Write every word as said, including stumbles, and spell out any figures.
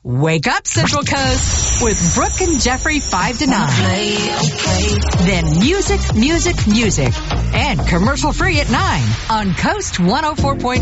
Wake up, Central Coast, with Brooke and Jeffrey five to nine. Then music, music, music. And commercial free at nine on Coast one oh four point